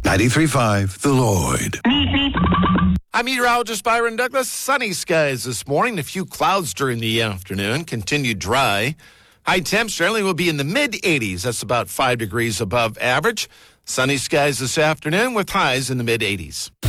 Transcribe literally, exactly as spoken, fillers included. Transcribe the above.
ninety-three point five The Lloyd. I'm meteorologist Byron Douglas. Sunny skies this morning. A few clouds during the afternoon. Continued dry. High temps generally will be in the mid eighties. That's about five degrees above average. Sunny skies this afternoon with highs in the mid eighties.